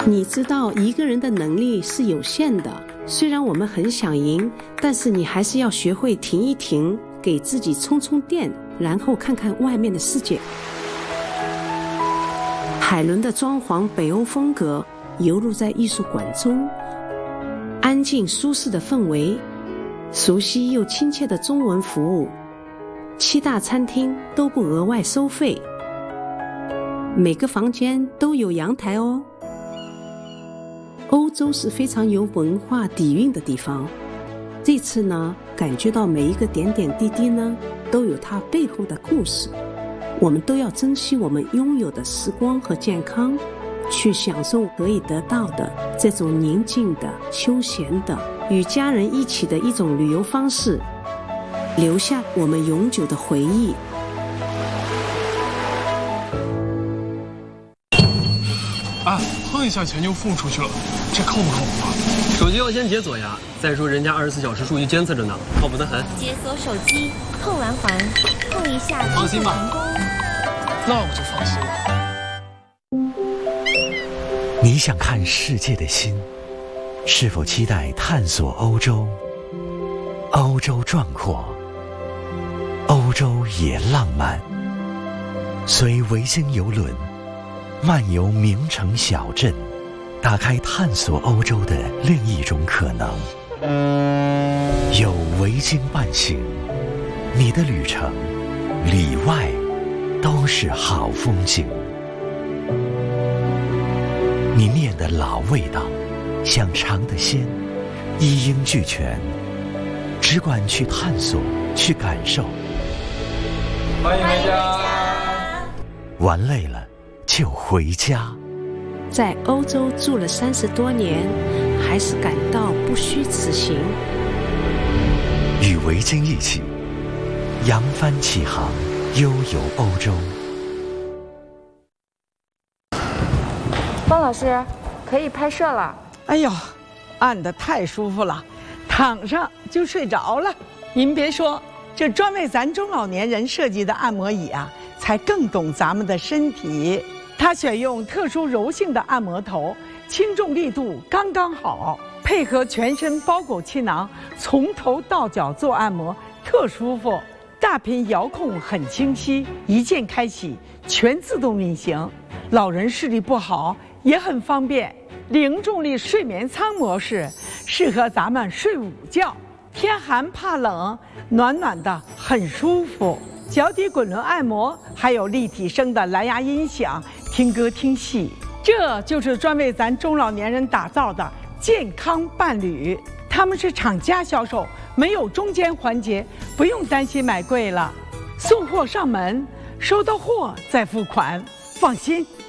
你知道一个人的能力是有限的，虽然我们很想赢，但是你还是要学会停一停，给自己充充电，然后看看外面的世界。海伦的装潢北欧风格游入在艺术馆中，安静舒适的氛围，熟悉又亲切的中文服务，7大餐厅都不额外收费，每个房间都有阳台哦。欧洲是非常有文化底蕴的地方，这次呢，感觉到每一个点点滴滴呢，都有它背后的故事。我们都要珍惜我们拥有的时光和健康，去享受可以得到的这种宁静的、休闲的、与家人一起的一种旅游方式，留下我们永久的回忆。 啊，碰一下钱就付出去了，这靠不靠谱啊？ 手机要先解锁呀。再说人家24小时数据监测着呢，靠谱得很。 解锁手机，碰完环，碰一下， 放心吧。那我就放心了。 你想看世界的心，是否期待探索欧洲？欧洲壮阔，欧洲也浪漫。随维京邮轮漫游名城小镇，打开探索欧洲的另一种可能。有维京伴行，你的旅程里外都是好风景。你念的老味道，想尝的鲜，一应俱全，只管去探索，去感受。 欢迎回家。 玩累了就回家。 在欧洲住了30多年，还是感到不虚此行。 与维京一起扬帆起航，悠游欧洲。 方老师，可以拍摄了。 哎呦，按得太舒服了，躺上就睡着了。您别说，这专为咱中老年人设计的按摩椅啊，才更懂咱们的身体。它选用特殊柔性的按摩头，轻重力度刚刚好，配合全身包裹气囊，从头到脚做按摩特舒服。大屏遥控很清晰，一键开启，全自动运行。老人视力不好也很方便。零重力睡眠舱模式适合咱们睡午觉，天寒怕冷，暖暖的很舒服。脚底滚轮按摩，还有立体声的蓝牙音响，听歌听戏。这就是专为咱中老年人打造的健康伴侣。他们是厂家销售，没有中间环节，不用担心买贵了。送货上门，收到货再付款，放心。